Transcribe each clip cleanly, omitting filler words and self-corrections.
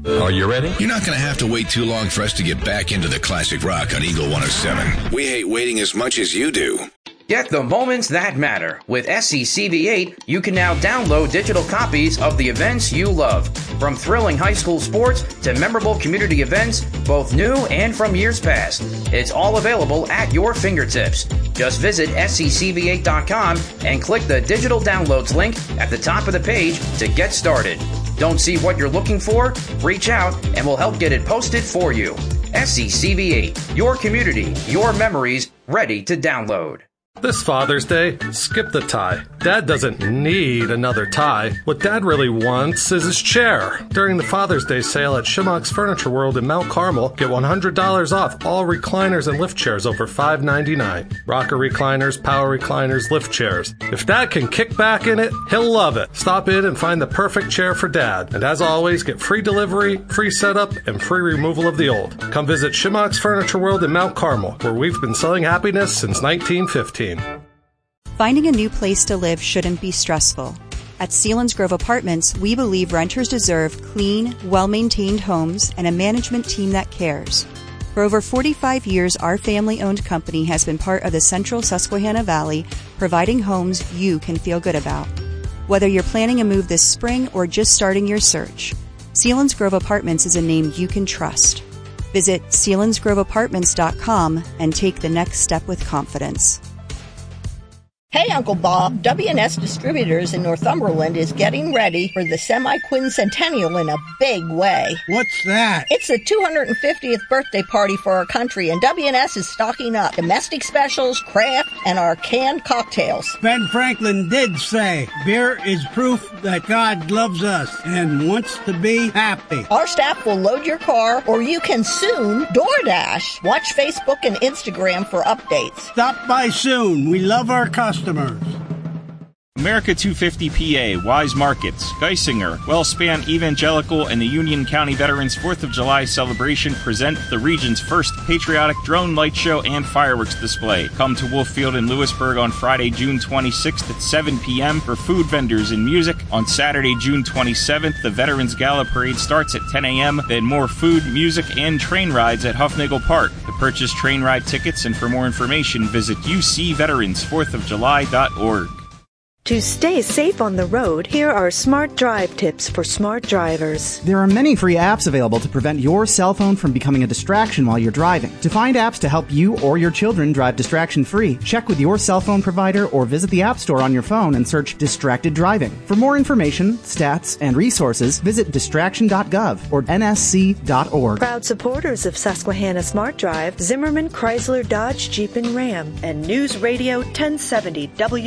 Are you ready? You're not going to have to wait too long for us to get back into the classic rock on Eagle 107. We hate waiting as much as you do. Get the moments that matter. With SCCV8, you can now download digital copies of the events you love. From thrilling high school sports to memorable community events, both new and from years past. It's all available at your fingertips. Just visit SCCV8.com and click the digital downloads link at the top of the page to get started. Don't see what you're looking for? Reach out and we'll help get it posted for you. SCCV8, your community, your memories, ready to download. This Father's Day, skip the tie. Dad doesn't need another tie. What Dad really wants is his chair. During the Father's Day sale at Shimmock's Furniture World in Mount Carmel, get $100 off all recliners and lift chairs over $5.99. Rocker recliners, power recliners, lift chairs. If Dad can kick back in it, he'll love it. Stop in and find the perfect chair for Dad. And as always, get free delivery, free setup, and free removal of the old. Come visit Shimmock's Furniture World in Mount Carmel, where we've been selling happiness since 1915. Finding a new place to live shouldn't be stressful. At Selinsgrove Apartments, we believe renters deserve clean, well-maintained homes and a management team that cares. For over 45 years, our family-owned company has been part of the Central Susquehanna Valley, providing homes you can feel good about. Whether you're planning a move this spring or just starting your search, Selinsgrove Apartments is a name you can trust. Visit SelinsgroveApartments.com and take the next step with confidence. Hey, Uncle Bob, W&S Distributors in Northumberland is getting ready for the semi-quincentennial in a big way. What's that? It's the 250th birthday party for our country, and W&S is stocking up domestic specials, craft, and our canned cocktails. Ben Franklin did say, beer is proof that God loves us and wants to be happy. Our staff will load your car, or you can soon DoorDash. Watch Facebook and Instagram for updates. Stop by soon. We love our customers. America 250 PA, Wise Markets, Geisinger, WellSpan Evangelical, and the Union County Veterans 4th of July celebration present the region's first patriotic drone light show and fireworks display. Come to Wolf Field in Lewisburg on Friday, June 26th at 7 p.m. for food vendors and music. On Saturday, June 27th, the Veterans Gala Parade starts at 10 a.m. Then more food, music, and train rides at Huffnagel Park. To purchase train ride tickets and for more information, visit ucveterans4thofjuly.org. To stay safe on the road, here are smart drive tips for smart drivers. There are many free apps available to prevent your cell phone from becoming a distraction while you're driving. To find apps to help you or your children drive distraction-free, check with your cell phone provider or visit the App Store on your phone and search Distracted Driving. For more information, stats, and resources, visit distraction.gov or nsc.org. Proud supporters of Susquehanna Smart Drive, Zimmerman, Chrysler, Dodge, Jeep, and Ram, and News Radio 1070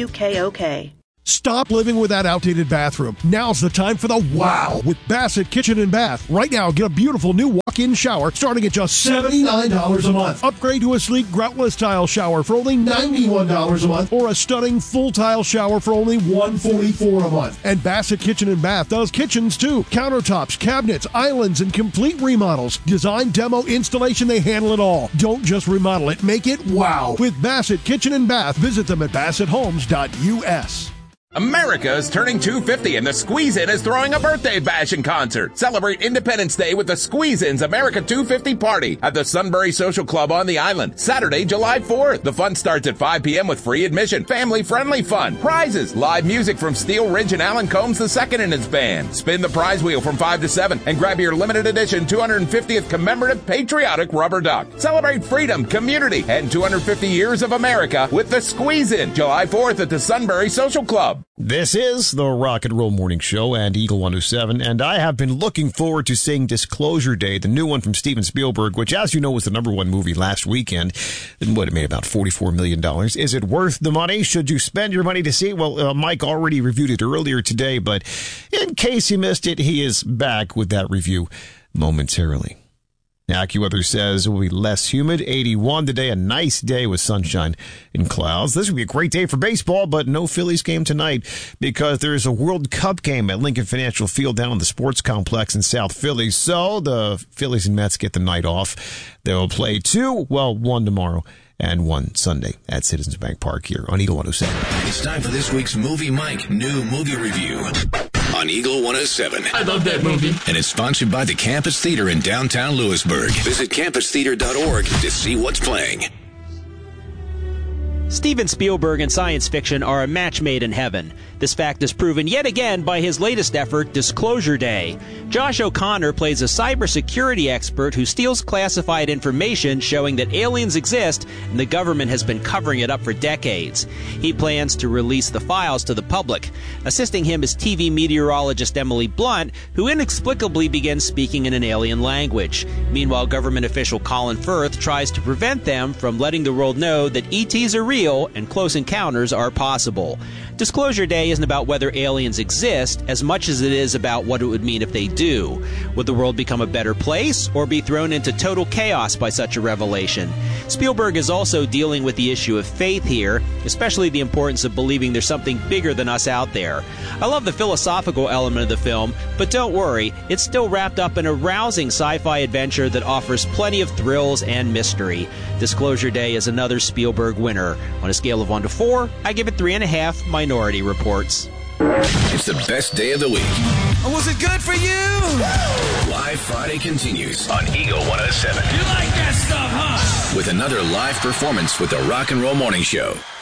WKOK. Stop living with that outdated bathroom. Now's the time for the wow with Bassett Kitchen and Bath. Right now, get a beautiful new walk-in shower starting at just $79 a month. Upgrade to a sleek groutless tile shower for only $91 a month, or a stunning full tile shower for only $144 a month. And Bassett Kitchen and Bath does kitchens too. Countertops, cabinets, islands, and complete remodels. Design, demo, installation, they handle it all. Don't just remodel it, make it wow. With Bassett Kitchen and Bath, visit them at BassettHomes.us. America is turning 250 and the Squeeze-In is throwing a birthday bash and concert. Celebrate Independence Day with the Squeeze-In's America 250 party at the Sunbury Social Club on the island. Saturday, July 4th. The fun starts at 5 p.m. with free admission, family-friendly fun, prizes, live music from Steel Ridge and Alan Combs II and his band. Spin the prize wheel from 5 to 7 and grab your limited edition 250th commemorative patriotic rubber duck. Celebrate freedom, community, and 250 years of America with the Squeeze-In. July 4th at the Sunbury Social Club. This is the Rock and Roll Morning Show and Eagle 107, and I have been looking forward to seeing Disclosure Day, the new one from Steven Spielberg, which, as you know, was the #1 movie last weekend. And it made about $44 million. Is it worth the money? Should you spend your money to see it? Well, Mike already reviewed it earlier today, but in case you missed it, he is back with that review momentarily. AccuWeather says it will be less humid, 81 today, a nice day with sunshine and clouds. This will be a great day for baseball, but no Phillies game tonight because there is a World Cup game at Lincoln Financial Field down in the sports complex in South Philly. So the Phillies and Mets get the night off. They'll play one tomorrow and one Sunday at Citizens Bank Park here on Eagle 107. It's time for this week's Movie Mike new movie review. on Eagle 107. I love that movie. And it's sponsored by the Campus Theater in downtown Lewisburg. Visit campustheater.org to see what's playing. Steven Spielberg and science fiction are a match made in heaven. This fact is proven yet again by his latest effort, Disclosure Day. Josh O'Connor plays a cybersecurity expert who steals classified information showing that aliens exist and the government has been covering it up for decades. He plans to release the files to the public. Assisting him is TV meteorologist Emily Blunt, who inexplicably begins speaking in an alien language. Meanwhile, government official Colin Firth tries to prevent them from letting the world know that ETs are real and close encounters are possible. Disclosure Day isn't about whether aliens exist as much as it is about what it would mean if they do. Would the world become a better place or be thrown into total chaos by such a revelation? Spielberg is also dealing with the issue of faith here, especially the importance of believing there's something bigger than us out there. I love the philosophical element of the film, but don't worry, it's still wrapped up in a rousing sci-fi adventure that offers plenty of thrills and mystery. Disclosure Day is another Spielberg winner. On a scale of 1 to 4, I give it 3.5 Minority Reports. It's the best day of the week. Was it good for you? Live Friday continues on Eagle 107. You like that stuff, huh? With another live performance with the Rock and Roll Morning Show.